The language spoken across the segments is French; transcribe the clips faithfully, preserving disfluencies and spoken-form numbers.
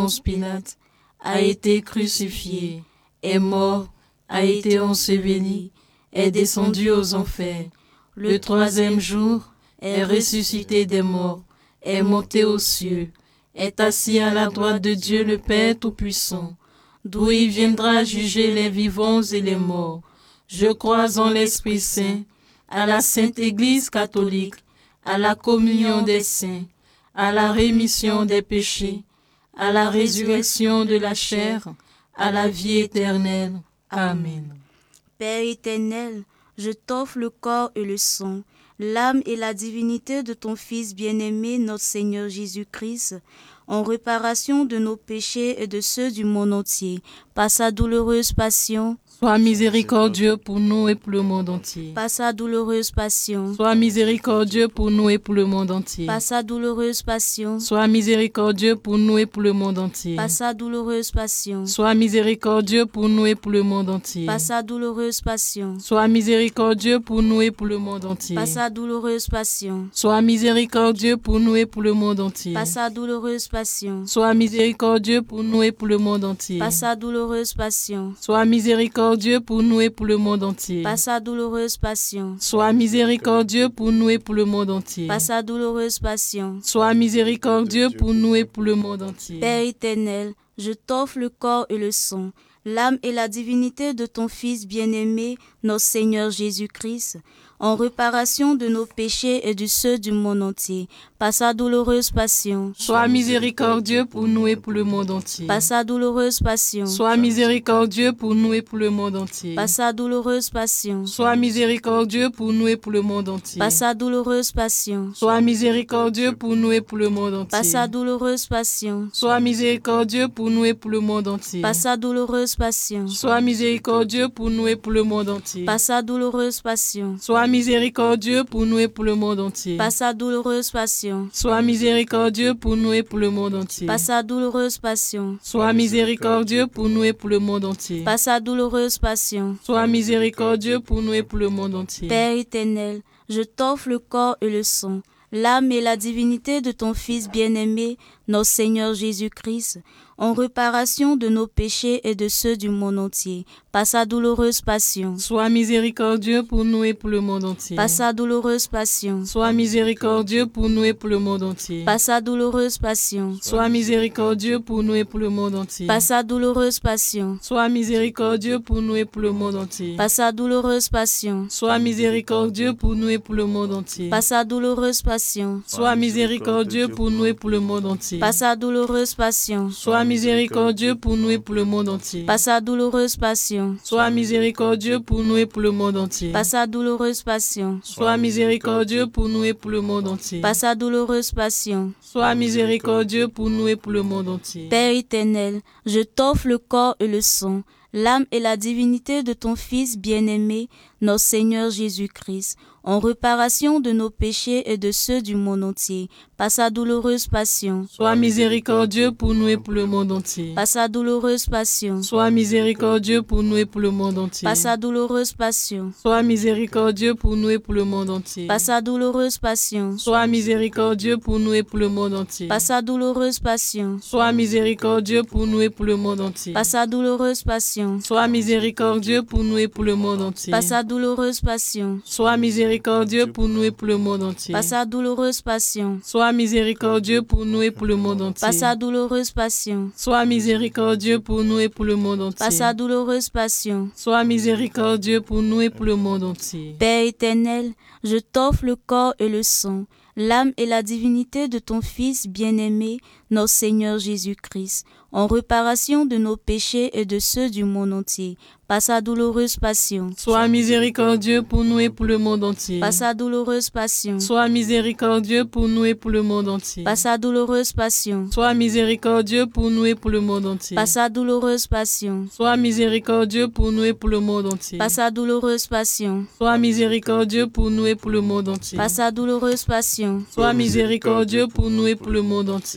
Ponce Pilate, a été crucifié, est mort, a été enseveli, est descendu aux enfers. Le troisième jour, est ressuscité des morts, est monté aux cieux, est assis à la droite de Dieu le Père Tout-Puissant, d'où il viendra juger les vivants et les morts. Je crois en l'Esprit Saint, à la Sainte Église catholique, à la communion des saints, à la rémission des péchés, à la résurrection de la chair, à la vie éternelle. Amen. Père éternel, je t'offre le corps et le sang, l'âme et la divinité de ton Fils bien-aimé, notre Seigneur Jésus-Christ, en réparation de nos péchés et de ceux du monde entier, par sa douloureuse passion. Sois miséricordieux pour nous et pour le monde entier. Par sa douloureuse passion. Sois miséricordieux pour nous et pour le monde entier. Par sa douloureuse passion. Sois miséricordieux pour nous et pour le monde entier. Par sa douloureuse passion. Sois miséricordieux pour nous et pour le monde entier. Par sa douloureuse passion. Sois miséricordieux pour nous et pour le monde entier. Par sa douloureuse passion. Sois miséricordieux pour nous et pour le monde entier. Par sa douloureuse passion. Sois miséricordieux pour nous et pour le monde entier. Par sa douloureuse passion. Sois miséricordieux pour nous et pour le monde entier. Par sa douloureuse passion. Sois miséricordieux pour nous et pour le monde entier. Par sa douloureuse passion. Sois miséricordieux pour nous et pour le monde entier. Père éternel, je t'offre le corps et le sang, l'âme et la divinité de ton Fils bien-aimé, notre Seigneur Jésus-Christ, en réparation de nos péchés et de ceux du monde entier, par sa douloureuse passion. Sois miséricordieux pour nous et pour le monde entier. Par sa douloureuse passion. Sois miséricordieux pour nous et pour le monde entier. Par sa douloureuse passion. Sois miséricordieux pour nous et pour le monde entier. Par sa douloureuse passion. Sois miséricordieux pour nous et pour le monde entier. Par sa douloureuse passion. Sois miséricordieux pour nous et pour le monde entier. Par sa douloureuse passion. Sois miséricordieux pour nous et pour le monde entier. Par sa douloureuse passion. Sois miséricordieux pour nous et pour le monde entier. Par sa douloureuse passion. Sois miséricordieux pour nous et pour le monde entier. Par sa douloureuse passion. Sois miséricordieux pour nous et pour le monde entier. Par sa douloureuse passion. Sois miséricordieux pour nous et pour le monde entier. Père éternel, je t'offre le corps et le sang, l'âme et la divinité de ton Fils bien-aimé, notre Seigneur Jésus-Christ, en réparation de nos péchés et de ceux du monde entier, par sa douloureuse passion. Sois miséricordieux pour nous et pour le monde entier. Par sa douloureuse passion. Sois miséricordieux pour nous et pour le monde entier. Par sa douloureuse passion. Sois miséricordieux pour nous et pour le monde entier. Par sa douloureuse passion. Sois miséricordieux pour nous et pour le monde entier. Par sa douloureuse passion. Sois miséricordieux pour nous et pour le monde entier. Par sa douloureuse passion. Sois miséricordieux pour nous et pour le monde entier. Par sa douloureuse passion. Sois miséricordieux pour nous et pour le monde entier. Par sa douloureuse passion. Sois miséricordieux pour nous et pour le monde entier. Par sa douloureuse passion. Sois miséricordieux pour nous et pour le monde entier. Par sa douloureuse passion. Sois miséricordieux pour nous et pour le monde entier. Père éternel, je t'offre le corps et le sang, l'âme et la divinité de ton Fils bien-aimé, notre Seigneur Jésus-Christ, en réparation de nos péchés et de ceux du monde entier, par sa douloureuse passion. Sois miséricordieux pour nous et pour le monde entier. Par sa douloureuse passion. Sois miséricordieux pour nous et pour le monde entier. Par sa douloureuse passion. Sois miséricordieux pour nous et pour le monde entier. Par sa douloureuse passion. Sois miséricordieux pour nous et pour le monde entier. Par sa douloureuse passion. Sois miséricordieux pour nous et pour le monde entier. Par sa douloureuse passion. Sois miséricordieux pour nous et pour le monde entier. Par sa douloureuse passion. Sois miséricordieux pour nous et pour le monde entier. Par sa douloureuse passion. Sois miséricordieux pour nous et pour le monde entier. Par sa douloureuse passion. Sois miséricordieux pour nous et pour le monde entier. Par sa douloureuse passion. Sois miséricordieux pour nous et pour le monde entier. Père éternel, je t'offre le corps et le sang, l'âme et la divinité de ton Fils bien-aimé, notre Seigneur Jésus-Christ, en réparation de nos péchés et de ceux du monde entier, par sa douloureuse passion. Sois miséricordieux pour nous et pour le monde entier. Par sa douloureuse passion. Sois miséricordieux pour nous et pour le monde entier. Par sa douloureuse passion. Sois miséricordieux pour nous et pour le monde entier. Par sa douloureuse passion. Sois miséricordieux pour nous et pour le monde entier. Par sa douloureuse passion. Sois miséricordieux pour nous et pour le monde entier. Par sa douloureuse passion. Sois miséricordieux pour nous et pour le monde entier. Par sa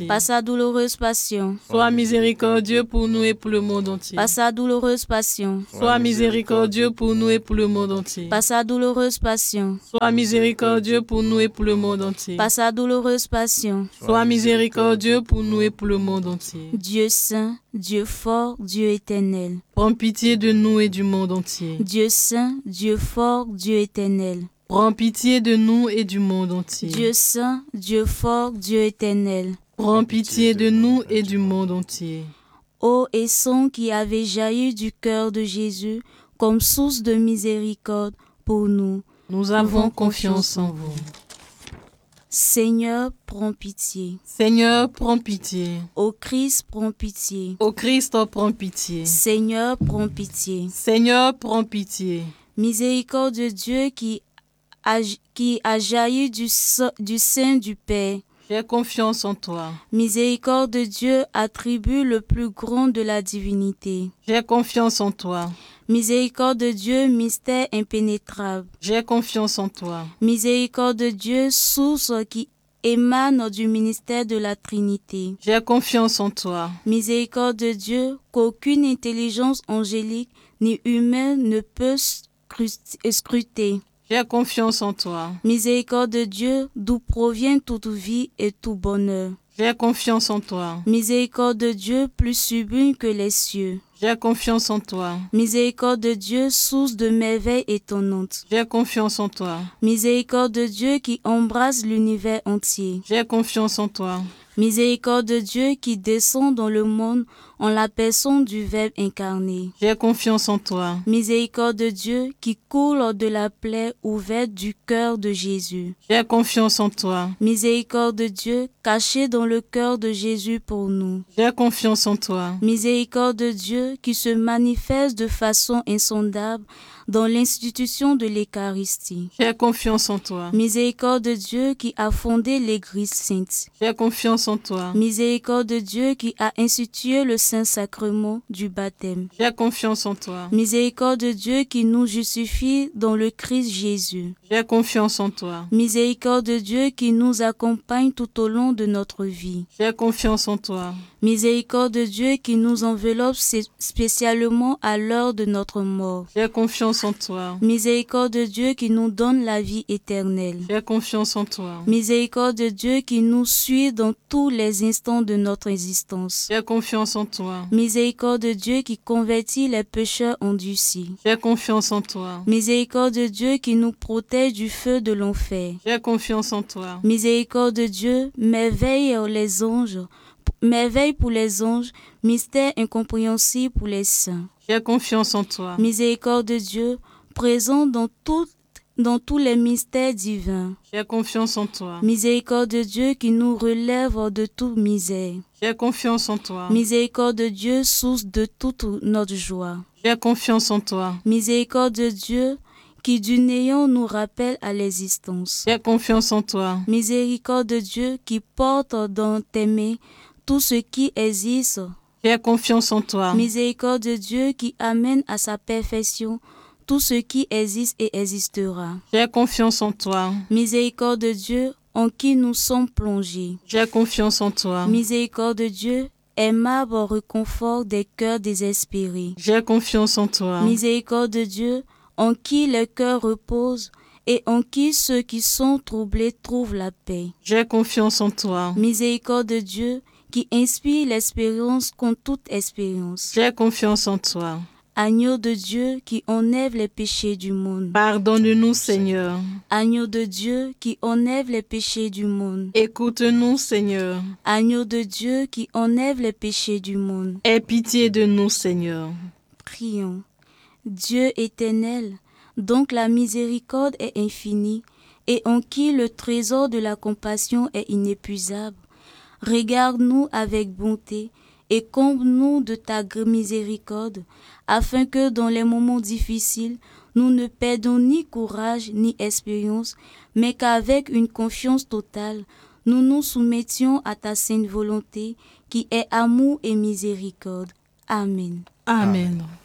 douloureuse passion, sois miséricordieux pour nous et pour le monde entier. par sa douloureuse passion, Sois miséricordieux pour nous et pour le monde entier. par sa douloureuse passion, Sois miséricordieux pour nous et pour le monde entier. par sa douloureuse passion. Sois miséricordieux pour nous et pour le monde entier. Dieu saint, Dieu fort, Dieu éternel. Prends pitié de nous et du monde entier. Dieu saint, Dieu fort, Dieu éternel. Prends pitié de nous et du monde entier. Dieu saint, Dieu fort, Dieu éternel. Prends pitié de nous et du monde entier. Ô et sang qui avait jailli du cœur de Jésus comme source de miséricorde pour nous. Nous avons confiance en vous. Seigneur, prends pitié. Seigneur, prends pitié. Ô Christ, prends pitié. Ô Christ, prends pitié. Seigneur, prends pitié. Seigneur, prends pitié. Miséricorde de Dieu qui a, qui a jailli du, sa- du sein du Père. J'ai confiance en toi. Miséricorde de Dieu, attribut le plus grand de la divinité. J'ai confiance en toi. Miséricorde de Dieu, mystère impénétrable. J'ai confiance en toi. Miséricorde de Dieu, source qui émane du ministère de la Trinité. J'ai confiance en toi. Miséricorde de Dieu, qu'aucune intelligence angélique ni humaine ne peut scrut- scruter. J'ai confiance en toi. Miséricorde de Dieu, d'où provient toute vie et tout bonheur. J'ai confiance en toi. Miséricorde de Dieu, plus sublime que les cieux. J'ai confiance en toi. Miséricorde de Dieu, source de merveilles étonnantes. J'ai confiance en toi. Miséricorde de Dieu qui embrasse l'univers entier. J'ai confiance en toi. Miséricorde de Dieu qui descend dans le monde en la personne du Verbe incarné. J'ai confiance en toi. Miséricorde de Dieu qui coule de la plaie ouverte du cœur de Jésus. J'ai confiance en toi. Miséricorde de Dieu cachée dans le cœur de Jésus pour nous. J'ai confiance en toi. Miséricorde de Dieu qui se manifeste de façon insondable dans l'institution de l'Eucharistie. J'ai confiance en toi. Miséricorde de Dieu qui a fondé l'Église sainte. J'ai confiance en toi. Miséricorde de Dieu qui a institué le Saint-Sacrement du baptême. J'ai confiance en toi. Miséricorde de Dieu qui nous justifie dans le Christ Jésus. J'ai confiance en toi. Miséricorde de Dieu qui nous accompagne tout au long de notre vie. J'ai confiance en toi. Miséricorde de Dieu qui nous enveloppe spé- spécialement à l'heure de notre mort. J'ai confiance en toi. Miséricorde de Dieu qui nous donne la vie éternelle. J'ai confiance en toi. Miséricorde de Dieu qui nous suit dans tous les instants de notre existence. J'ai confiance en toi. Miséricorde de Dieu qui convertit les pécheurs endurcis. J'ai confiance en toi. Miséricorde de Dieu qui nous protège du feu de l'enfer. J'ai confiance en toi. Miséricorde de Dieu, merveille les anges, merveille pour les anges, mystère incompréhensible pour les saints. J'ai confiance en toi. Miséricorde de Dieu, présent dans tout, dans tous les mystères divins. J'ai confiance en toi. Miséricorde de Dieu qui nous relève de toute misère. J'ai confiance en toi. Miséricorde de Dieu, source de toute notre joie. J'ai confiance en toi. Miséricorde de Dieu qui du néant nous rappelle à l'existence. J'ai confiance en toi. Miséricorde de Dieu qui porte dans tes mains tout ce qui existe. J'ai confiance en toi. Miséricorde de Dieu qui amène à sa perfection tout ce qui existe et existera. J'ai confiance en toi. Miséricorde de Dieu en qui nous sommes plongés. J'ai confiance en toi. Miséricorde de Dieu, aimable réconfort des cœurs désespérés. J'ai confiance en toi. Miséricorde de Dieu en qui les cœurs reposent et en qui ceux qui sont troublés trouvent la paix. J'ai confiance en toi. Miséricorde de Dieu qui inspire l'espérance contre toute espérance. J'ai confiance en toi. Agneau de Dieu qui enlève les péchés du monde. Pardonne-nous, Seigneur. Agneau de Dieu qui enlève les péchés du monde. Écoute-nous, Seigneur. Agneau de Dieu qui enlève les péchés du monde. Aie pitié de nous, Seigneur. Prions. Dieu éternel, donc la miséricorde est infinie et en qui le trésor de la compassion est inépuisable, regarde-nous avec bonté et comble-nous de ta miséricorde, afin que dans les moments difficiles, nous ne perdons ni courage ni expérience, mais qu'avec une confiance totale, nous nous soumettions à ta sainte volonté, qui est amour et miséricorde. Amen. Amen.